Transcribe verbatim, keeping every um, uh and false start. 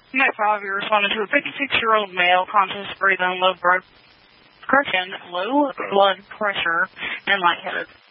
Night five, you responded to a fifty-six-year-old male, conscious, breathing, low blood pressure, low blood pressure, and lightheaded.